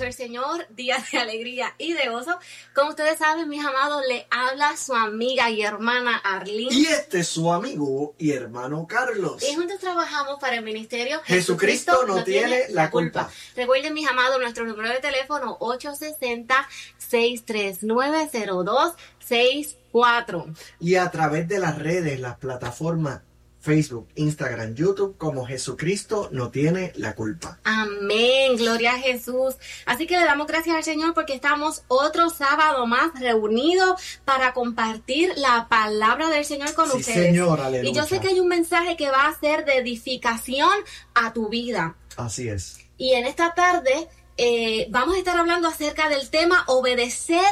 del Señor, días de alegría y de gozo. Como ustedes saben, mis amados, le habla su amiga y hermana Arlene. Y este es su amigo y hermano Carlos. Y juntos trabajamos para el ministerio Jesucristo no tiene la culpa. Recuerden, mis amados, nuestro número de teléfono 860-639-0264. Y a través de las redes, las plataformas Facebook, Instagram, YouTube, como Jesucristo no tiene la culpa. Amén, gloria a Jesús. Así que le damos gracias al Señor porque estamos otro sábado más reunidos para compartir la palabra del Señor con ustedes. Señor, aleluya. Y yo sé que hay un mensaje que va a ser de edificación a tu vida. Así es. Y en esta tarde vamos a estar hablando acerca del tema obedecer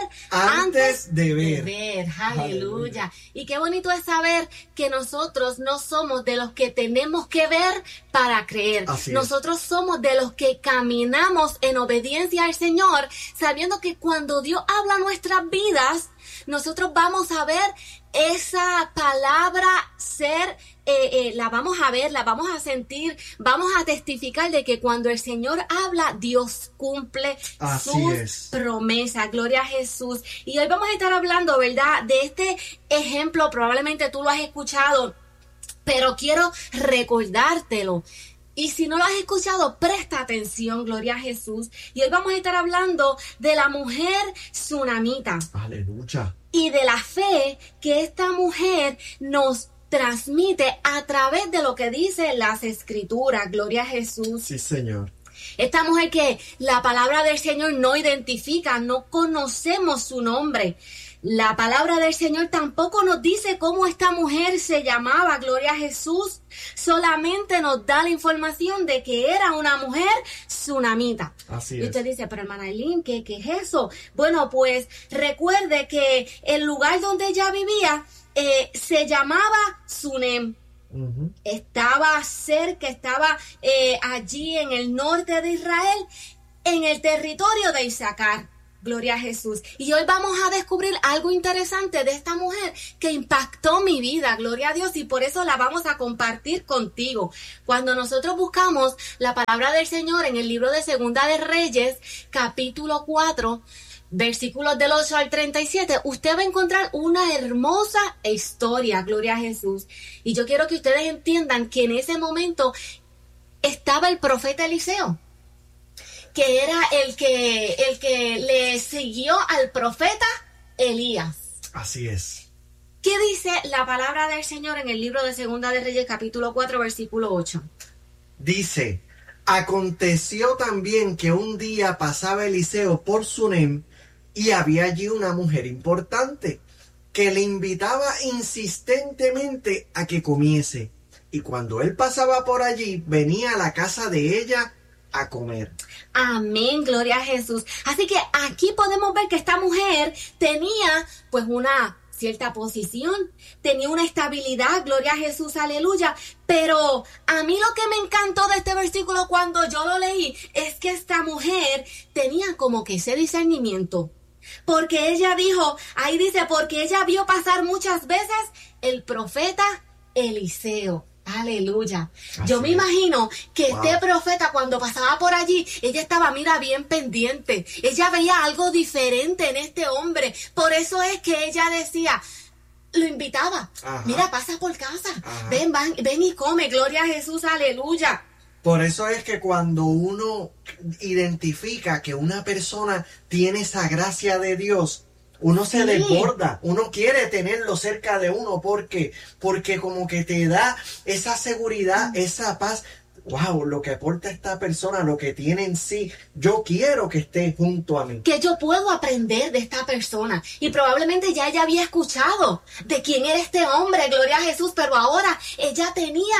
antes de ver. Aleluya. Y qué bonito es saber que nosotros no somos de los que tenemos que ver para creer. Nosotros somos de los que caminamos en obediencia al Señor, sabiendo que cuando Dios habla nuestras vidas, nosotros vamos a ver esa palabra ser, la vamos a ver, la vamos a sentir, vamos a testificar de que cuando el Señor habla, Dios cumple sus promesas. Gloria a Jesús. Y hoy vamos a estar hablando, ¿verdad?, de este ejemplo. Probablemente tú lo has escuchado, pero quiero recordártelo. Y si no lo has escuchado, presta atención, gloria a Jesús. Y hoy vamos a estar hablando de la mujer tsunamita. Aleluya. Y de la fe que esta mujer nos transmite a través de lo que dicen las Escrituras. Gloria a Jesús. Sí, Señor. Esta mujer que la palabra del Señor no identifica, no conocemos su nombre. La palabra del Señor tampoco nos dice cómo esta mujer se llamaba, gloria a Jesús. Solamente nos da la información de que era una mujer tsunamita. Así es. Y usted dice, pero hermana Eileen, ¿qué es eso? Bueno, pues recuerde que el lugar donde ella vivía se llamaba Sunem. Uh-huh. Estaba cerca, estaba allí en el norte de Israel, en el territorio de Isaacar. Gloria a Jesús. Y hoy vamos a descubrir algo interesante de esta mujer que impactó mi vida. Gloria a Dios. Y por eso la vamos a compartir contigo. Cuando nosotros buscamos la palabra del Señor en el libro de Segunda de Reyes, capítulo 4, versículos del 8 al 37, usted va a encontrar una hermosa historia. Gloria a Jesús. Y yo quiero que ustedes entiendan que en ese momento estaba el profeta Eliseo, que era el que le siguió al profeta Elías. Así es. ¿Qué dice la palabra del Señor en el libro de Segunda de Reyes, capítulo 4, versículo 8? Dice: aconteció también que un día pasaba Eliseo por Sunem, y había allí una mujer importante que le invitaba insistentemente a que comiese. Y cuando él pasaba por allí, venía a la casa de ella a comer. Amén, gloria a Jesús. Así que aquí podemos ver que esta mujer tenía pues una cierta posición, tenía una estabilidad, gloria a Jesús, aleluya. Pero a mí lo que me encantó de este versículo cuando yo lo leí es que esta mujer tenía como que ese discernimiento. Porque ella dijo, ahí dice, porque ella vio pasar muchas veces el profeta Eliseo. Aleluya. Yo me imagino que este profeta cuando pasaba por allí, ella estaba, mira, bien pendiente. Ella veía algo diferente en este hombre. Por eso es que ella decía, lo invitaba. Ajá. Mira, pasa por casa. Ven y come. Gloria a Jesús, aleluya. Por eso es que cuando uno identifica que una persona tiene esa gracia de Dios, uno se desborda, uno quiere tenerlo cerca de uno, porque como que te da esa seguridad, esa paz. Wow, lo que aporta esta persona, lo que tiene en sí, yo quiero que esté junto a mí. Que yo puedo aprender de esta persona. Y probablemente ya ella había escuchado de quién era este hombre, gloria a Jesús, pero ahora ella tenía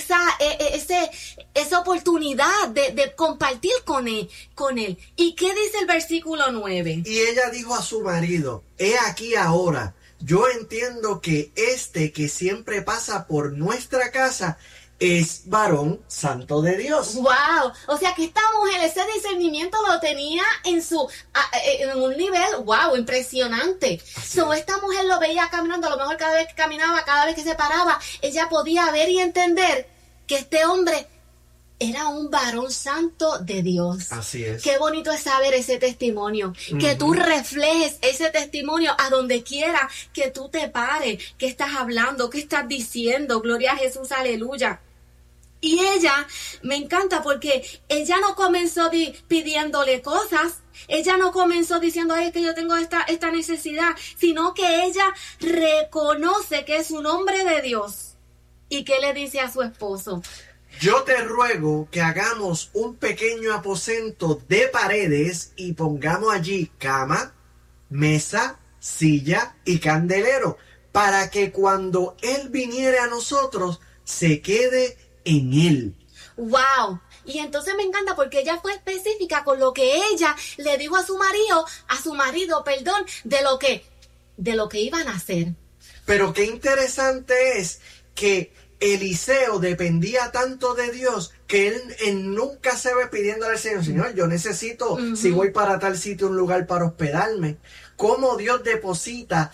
esa oportunidad de compartir con él. ¿Y qué dice el versículo 9? Y ella dijo a su marido: he aquí ahora, yo entiendo que que siempre pasa por nuestra casa es varón santo de Dios. ¡Wow! O sea que esta mujer ese discernimiento lo tenía en un nivel, ¡wow!, impresionante. Esta mujer lo veía caminando, a lo mejor cada vez que caminaba, cada vez que se paraba, ella podía ver y entender que este hombre era un varón santo de Dios. Así es. Qué bonito es saber ese testimonio, que tú reflejes ese testimonio a donde quiera que tú te pares, qué estás hablando, qué estás diciendo, gloria a Jesús, aleluya. Y ella, me encanta porque ella no comenzó pidiéndole cosas, ella no comenzó diciendo, ay, es que yo tengo esta necesidad, sino que ella reconoce que es un hombre de Dios. ¿Y qué le dice a su esposo? Yo te ruego que hagamos un pequeño aposento de paredes y pongamos allí cama, mesa, silla y candelero, para que cuando él viniere a nosotros, se quede en él. ¡Wow! Y entonces me encanta porque ella fue específica con lo que ella le dijo a su marido, de lo que iban a hacer. Pero qué interesante es que Eliseo dependía tanto de Dios que él nunca se ve pidiéndole al Señor, Señor, yo necesito, si voy para tal sitio, un lugar para hospedarme. ¿Cómo Dios deposita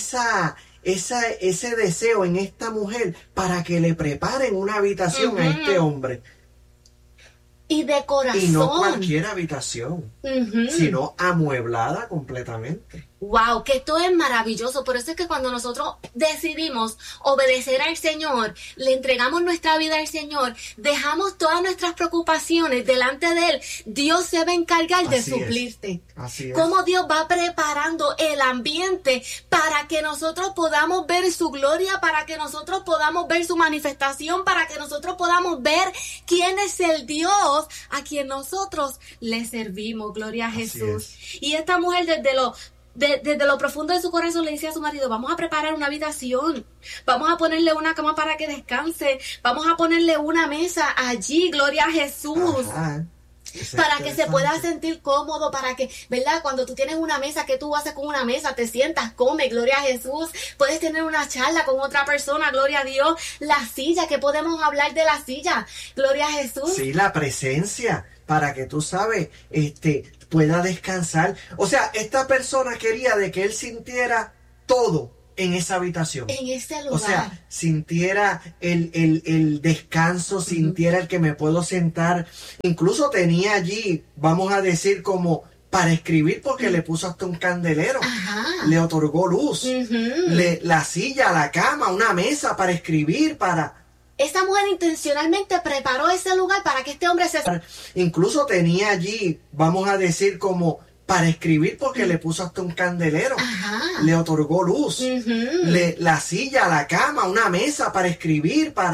ese deseo en esta mujer para que le preparen una habitación a este hombre? Y de corazón. Y no cualquier habitación, sino amueblada completamente. Wow, que esto es maravilloso. Por eso es que cuando nosotros decidimos obedecer al Señor, le entregamos nuestra vida al Señor, dejamos todas nuestras preocupaciones delante de Él, Dios se va a encargar de suplirte. Así es. Cómo Dios va preparando el ambiente para que nosotros podamos ver su gloria, para que nosotros podamos ver su manifestación, para que nosotros podamos ver quién es el Dios a quien nosotros le servimos. Gloria a Jesús. Y esta mujer desde lo profundo de su corazón le dice a su marido, vamos a preparar una habitación, vamos a ponerle una cama para que descanse, vamos a ponerle una mesa allí, gloria a Jesús. Para que se pueda sentir cómodo, para que, ¿verdad? Cuando tú tienes una mesa, ¿qué tú haces con una mesa? Te sientas, come, gloria a Jesús. Puedes tener una charla con otra persona, gloria a Dios. La silla, ¿qué podemos hablar de la silla? Gloria a Jesús. Sí, la presencia, para que tú sabes, pueda descansar. O sea, esta persona quería de que él sintiera todo en esa habitación. En ese lugar. O sea, sintiera el descanso, sintiera el que me puedo sentar. Incluso tenía allí, vamos a decir, como para escribir, porque le puso hasta un candelero. Le otorgó luz. La silla, la cama, una mesa para escribir, para... Esa mujer intencionalmente preparó ese lugar para que este hombre se... Incluso tenía allí, vamos a decir, como para escribir, porque le puso hasta un candelero. Le otorgó luz. La silla, la cama, una mesa para escribir, para...